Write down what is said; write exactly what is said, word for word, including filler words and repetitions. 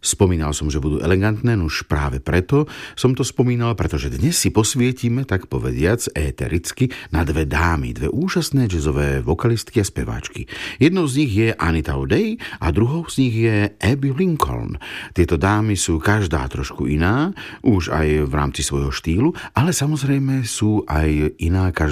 Spomínal som, že budú elegantné, no už práve preto som to spomínal, pretože dnes si posvietime, tak povediac, étericky na dve dámy, dve úžasné jazzové vokalistky a speváčky. Jednou z nich je Anita O'Day a druhou z nich je Abby Lincoln. Tieto dámy sú každá trošku iná, už aj v rámci svojho štýlu, ale samozrejme sú aj iná každá